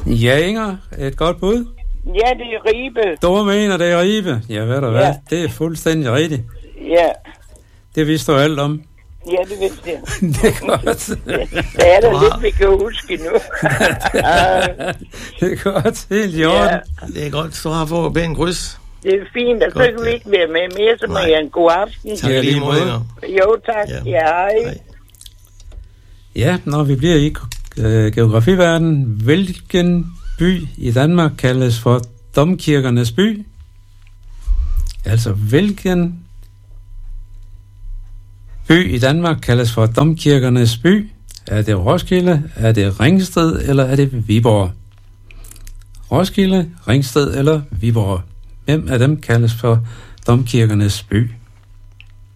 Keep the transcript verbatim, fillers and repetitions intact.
Ja, Inger, et godt bud. Ja, det er Ribe. Du mener, det er Ribe. Ja, ved du Ja. hvad? Det er fuldstændig rigtigt. Ja. Det vidste du alt om. Ja, det vidste jeg. Det er godt. Det er der wow. lidt, vi kan huske nu. Det er godt. Helt i orden. Ja. Det er godt, så har fået pæn kryds. Det er fint, og så kan vi ikke være med mere, så må jeg en god aften. Tak lige måde. Jo, tak. Ja, ja hej. hej. Ja, når vi bliver i øh, geografiverdenen, hvilken by i Danmark kaldes for domkirkernes by? Altså, hvilken by i Danmark kaldes for domkirkernes by? Er det Roskilde, er det Ringsted, eller er det Viborg? Roskilde, Ringsted eller Viborg? Hvem af dem kaldes for domkirkernes by?